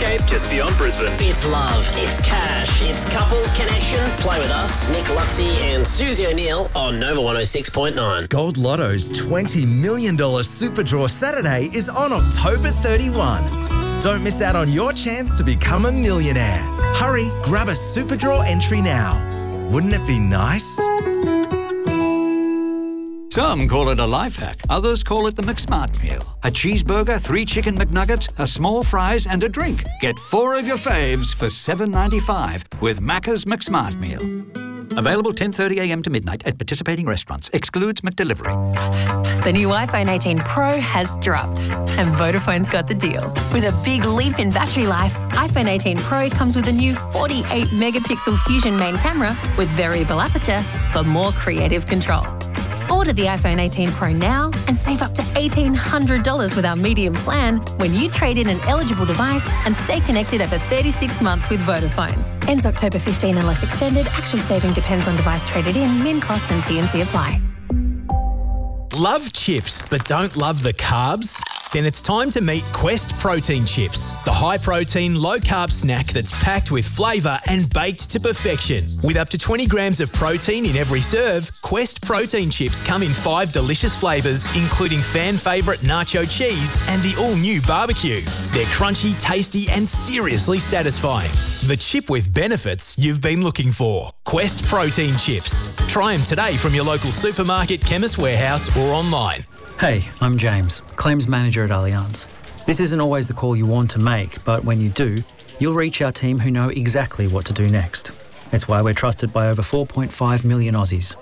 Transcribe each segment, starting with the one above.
landscape just beyond Brisbane. It's love, it's cash, it's couples connection. Play with us, Nick Luxey and Susie O'Neill on Nova 106.9. Gold Lotto's $20 million Super Draw Saturday is on October 31. Don't miss out on your chance to become a millionaire. Hurry, grab a Super Draw entry now. Wouldn't it be nice? Some call it a life hack. Others call it the McSmart meal. A cheeseburger, 3 chicken McNuggets, a small fries and a drink. Get 4 of your faves for $7.95 with Macca's McSmart meal. Available 10:30am to midnight at participating restaurants. Excludes McDelivery. The new iPhone 18 Pro has dropped and Vodafone's got the deal. With a big leap in battery life, iPhone 18 Pro comes with a new 48-megapixel Fusion main camera with variable aperture for more creative control. Order the iPhone 18 Pro now and save up to $1,800 with our medium plan when you trade in an eligible device and stay connected over 36 months with Vodafone. Ends October 15 unless extended. Actual saving depends on device traded in, min cost and T&C apply. Love chips but don't love the carbs? Then it's time to meet Quest Protein Chips, the high-protein, low-carb snack that's packed with flavour and baked to perfection. With up to 20 grams of protein in every serve, Quest Protein Chips come in 5 delicious flavours, including fan favourite nacho cheese and the all-new barbecue. They're crunchy, tasty and seriously satisfying. The chip with benefits you've been looking for. Quest Protein Chips. Try them today from your local supermarket, Chemist Warehouse or online. Hey, I'm James, Claims Manager at Allianz. This isn't always the call you want to make, but when you do, you'll reach our team who know exactly what to do next. It's why we're trusted by over 4.5 million Aussies.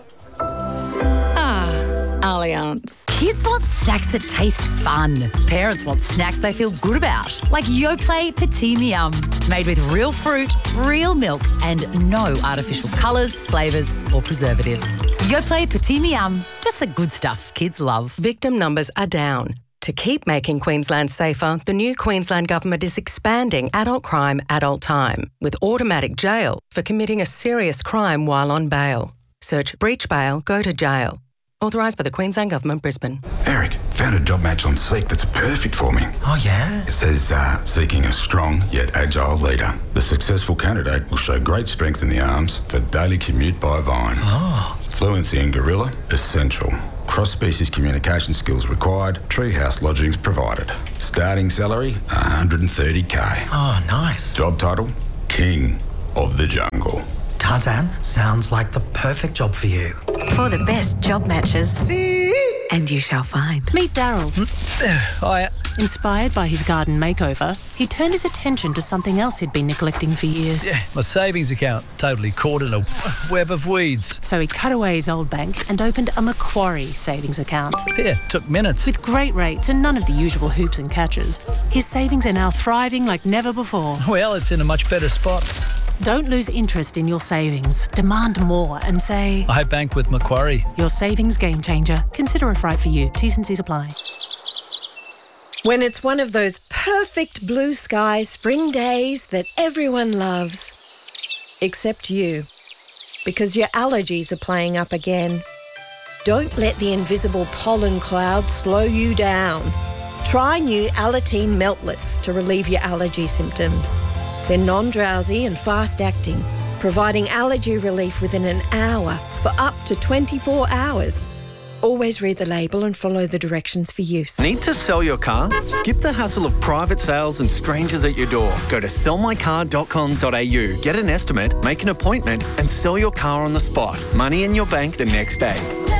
Allianz. Kids want snacks that taste fun. Parents want snacks they feel good about. Like Yoplait Petit Miam. Made with real fruit, real milk and no artificial colours, flavours or preservatives. Yoplait Petit Miam. Just the good stuff kids love. Victim numbers are down. To keep making Queensland safer, the new Queensland Government is expanding adult crime, adult time, with automatic jail for committing a serious crime while on bail. Search breach bail, go to jail. Authorised by the Queensland Government, Brisbane. Eric, found a job match on Seek that's perfect for me. Oh, yeah? It says, seeking a strong yet agile leader. The successful candidate will show great strength in the arms for daily commute by Vine. Oh. Fluency in Gorilla, essential. Cross-species communication skills required. Treehouse lodgings provided. Starting salary, $130K. Oh, nice. Job title, King of the Jungle. Tarzan, sounds like the perfect job for you. For the best job matches. And you shall find. Meet Daryl. Hiya. Inspired by his garden makeover, he turned his attention to something else he'd been neglecting for years. Yeah, my savings account, totally caught in a web of weeds. So he cut away his old bank and opened a Macquarie savings account. Yeah, took minutes. With great rates and none of the usual hoops and catches, his savings are now thriving like never before. Well, it's in a much better spot. Don't lose interest in your savings. Demand more and say, I bank with Macquarie. Your savings game changer. Consider if right for you. T's and C's apply. When it's one of those perfect blue sky spring days that everyone loves. Except you. Because your allergies are playing up again. Don't let the invisible pollen cloud slow you down. Try new Alateen Meltlets to relieve your allergy symptoms. They're non-drowsy and fast-acting, providing allergy relief within an hour for up to 24 hours. Always read the label and follow the directions for use. Need to sell your car? Skip the hassle of private sales and strangers at your door. Go to sellmycar.com.au, get an estimate, make an appointment and sell your car on the spot. Money in your bank the next day.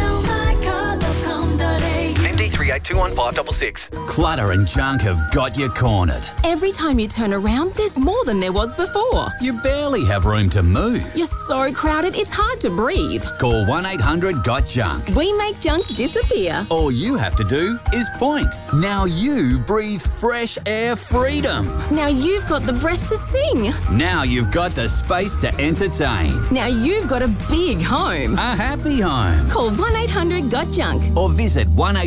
MD 3821566. Clutter and junk have got you cornered. Every time you turn around, there's more than there was before. You barely have room to move. You're so crowded, it's hard to breathe. Call 1-800-GOT-JUNK. We make junk disappear. All you have to do is point. Now you breathe fresh air freedom. Now you've got the breath to sing. Now you've got the space to entertain. Now you've got a big home. A happy home. Call 1-800-GOT-JUNK. Or visit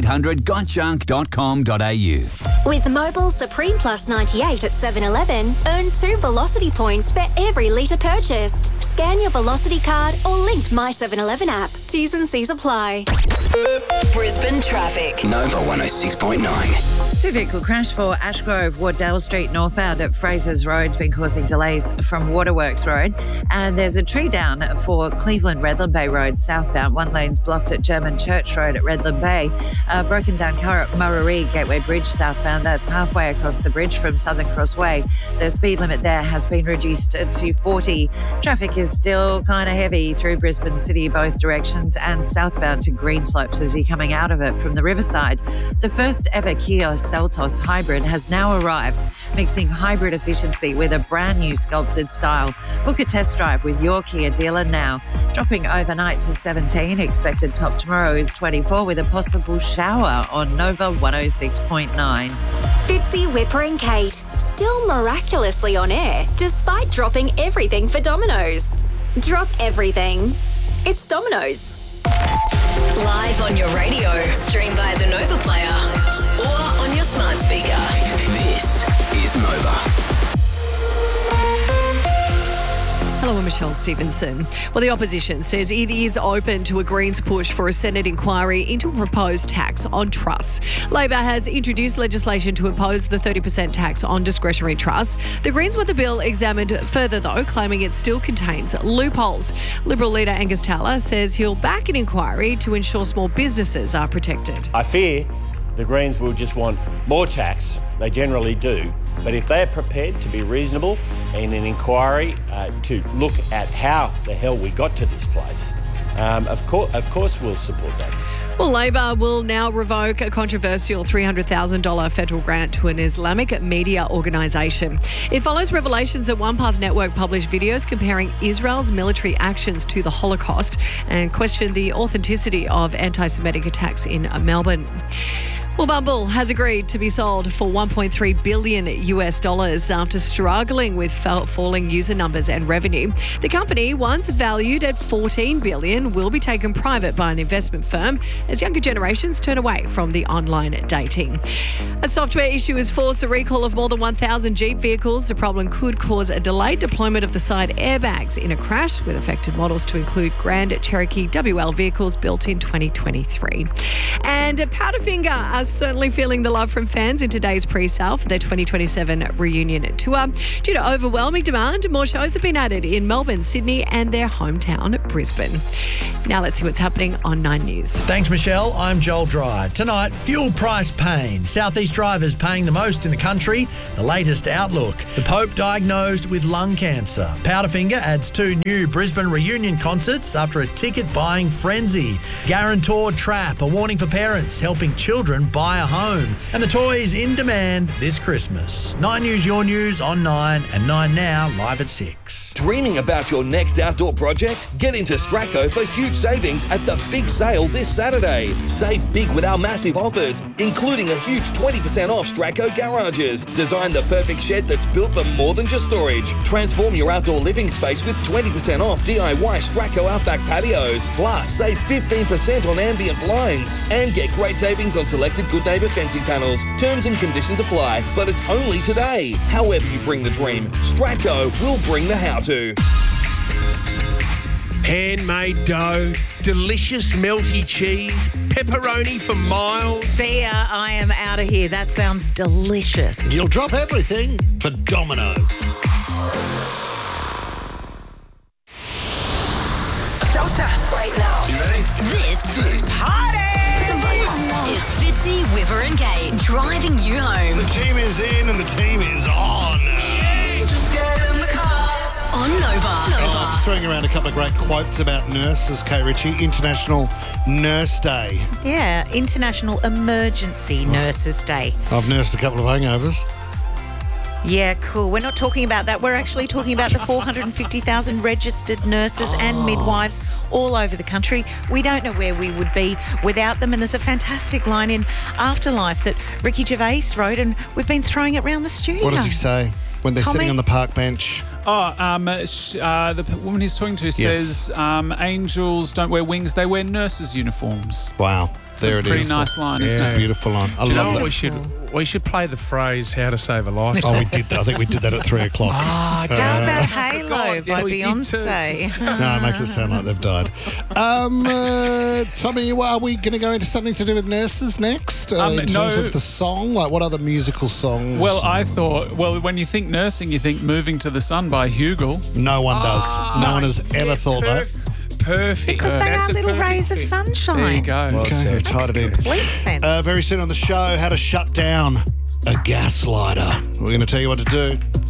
1-800-GOTJUNK.com.au. With Mobile Supreme Plus 98 at 7-Eleven, earn 2 Velocity points for every litre purchased. Scan your Velocity card or linked My 7-Eleven app. T's and C's apply. Brisbane traffic. Nova 106.9. Two-vehicle crash for Ashgrove, Wardell Street northbound at Fraser's Road's been causing delays from Waterworks Road. And there's a tree down for Cleveland Redland Bay Road southbound. One lane's blocked at German Church Road at Redland Bay. Broken down car at Murray Gateway Bridge southbound. That's halfway across the bridge from Southern Cross Way. The speed limit there has been reduced to 40. Traffic is still kind of heavy through Brisbane City both directions and southbound to Greenslopes as you're coming out of it from the riverside. The first ever Kia Seltos Hybrid has now arrived, mixing hybrid efficiency with a brand new sculpted style. Book a test drive with your Kia dealer now. Dropping overnight to 17, expected top tomorrow is 24 with a possible shower on Nova 106.9. Fitzy, Whipper and Kate, still miraculously on air despite dropping everything for Domino's. Drop everything. It's Domino's. Live on your radio, stream via the Nova Player or on your smart speaker. This is Nova. Hello, I'm Michelle Stevenson. Well, the opposition says it is open to a Greens push for a Senate inquiry into a proposed tax on trusts. Labor has introduced legislation to impose the 30% tax on discretionary trusts. The Greens want the bill examined further, though, claiming it still contains loopholes. Liberal leader Angus Taylor says he'll back an inquiry to ensure small businesses are protected. I fear the Greens will just want more tax. They generally do. But if they're prepared to be reasonable in an inquiry to look at how the hell we got to this place, of course we'll support that. Well, Labor will now revoke a controversial $300,000 federal grant to an Islamic media organisation. It follows revelations that OnePath Network published videos comparing Israel's military actions to the Holocaust and questioned the authenticity of anti-Semitic attacks in Melbourne. Well, Bumble has agreed to be sold for $1.3 billion after struggling with falling user numbers and revenue. The company, once valued at $14 billion, will be taken private by an investment firm as younger generations turn away from the online dating. A software issue has forced the recall of more than 1,000 Jeep vehicles. The problem could cause a delayed deployment of the side airbags in a crash, with affected models to include Grand Cherokee WL vehicles built in 2023. And Powderfinger are certainly feeling the love from fans in today's pre-sale for their 2027 reunion tour. Due to overwhelming demand, more shows have been added in Melbourne, Sydney and their hometown, Brisbane. Now let's see what's happening on 9 News. Thanks, Michelle. I'm Joel Dry. Tonight, fuel price pain. Southeast drivers paying the most in the country. The latest outlook. The Pope diagnosed with lung cancer. Powderfinger adds 2 new Brisbane reunion concerts after a ticket-buying frenzy. Guarantor Trap, a warning for parents helping children buy a home. And the toys in demand this Christmas. 9 News, your news on 9 and 9 Now, live at 6. Dreaming about your next outdoor project? Get into Stracco for huge savings at the big sale this Saturday. Save big with our massive offers, including a huge 20% off Stracco garages. Design the perfect shed that's built for more than just storage. Transform your outdoor living space with 20% off DIY Stracco Outback patios. Plus, save 15% on ambient blinds. And get great savings on selected Good Neighbour fencing panels. Terms and conditions apply, but it's only today. However you bring the dream, Stracco will bring the how-to. Handmade dough, delicious melty cheese, pepperoni for miles. See ya, I am out of here. That sounds delicious. You'll drop everything for Domino's. Showtime right now. You ready? This is Fitzy, Whipper and Kate driving you home. The team is in and the team is on. Just get in the car. On Nova. I'm throwing around a couple of great quotes about nurses, Kate Ritchie. International Nurse Day. Yeah, International Emergency Nurses Day. I've nursed a couple of hangovers. Yeah, cool. We're not talking about that. We're actually talking about the 450,000 registered nurses and midwives all over the country. We don't know where we would be without them. And there's a fantastic line in Afterlife that Ricky Gervais wrote, and we've been throwing it around the studio. What does he say when they're sitting on the park bench? The woman he's talking to says angels don't wear wings, they wear nurses' uniforms. Wow. There it is. Pretty nice line, isn't it? Beautiful line. I Do you know love what that. we should play the phrase "How to Save a Life"? Oh, we did that. I think we did that at 3 o'clock. How about Halo by we did Beyonce? No, it makes it sound like they've died. Tommy, are we going to go into something to do with nurses next? In terms of the song? Like, what other musical songs? Well, I thought, when you think nursing, you think Moving to the Sun by Hugel. No one does. No one has ever thought that. Perfect. Because they are little rays of sunshine. There you go. Well said. Tied it in. Complete sense. Very soon on the show, how to shut down a gaslighter. We're going to tell you what to do.